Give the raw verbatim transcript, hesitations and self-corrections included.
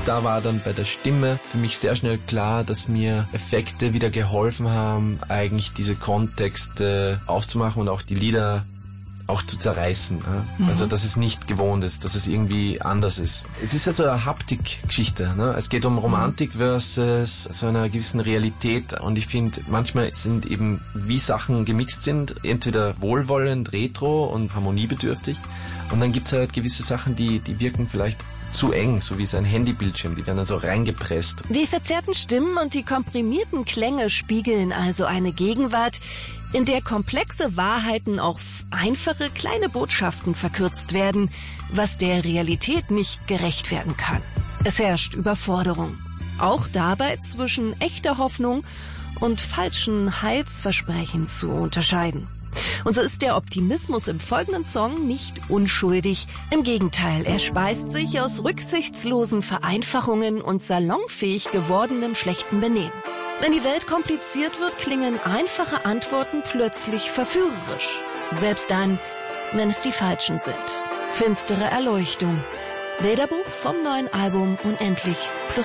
Da war dann bei der Stimme für mich sehr schnell klar, dass mir Effekte wieder geholfen haben, eigentlich diese Kontexte aufzumachen und auch die Lieder auch zu zerreißen. Ja? Mhm. Also, dass es nicht gewohnt ist, dass es irgendwie anders ist. Es ist also eine Haptik-Geschichte. Ne? Es geht um Romantik versus so einer gewissen Realität. Und ich finde, manchmal sind eben, wie Sachen gemixt sind, entweder wohlwollend, retro und harmoniebedürftig. Und dann gibt's halt gewisse Sachen, die, die wirken vielleicht zu eng, so wie sein Handybildschirm, die werden also reingepresst. Die verzerrten Stimmen und die komprimierten Klänge spiegeln also eine Gegenwart, in der komplexe Wahrheiten auf einfache kleine Botschaften verkürzt werden, was der Realität nicht gerecht werden kann. Es herrscht Überforderung. Auch dabei zwischen echter Hoffnung und falschen Heilsversprechen zu unterscheiden. Und so ist der Optimismus im folgenden Song nicht unschuldig. Im Gegenteil, er speist sich aus rücksichtslosen Vereinfachungen und salonfähig gewordenem schlechten Benehmen. Wenn die Welt kompliziert wird, klingen einfache Antworten plötzlich verführerisch. Selbst dann, wenn es die falschen sind. Finstere Erleuchtung. Bilderbuch vom neuen Album Unendlich plus